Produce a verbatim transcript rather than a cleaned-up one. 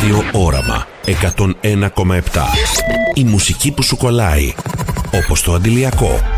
Ραδιό Όραμα εκατόν ένα κόμμα επτά. Η μουσική που σου κολλάει, όπως το αντιλιακό.